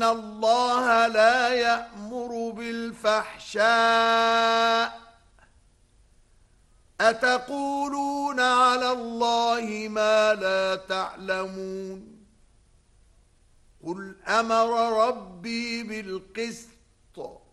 إن الله لا يأمر بالفحشاء أتقولون على الله ما لا تعلمون قل أمر ربي بالقسط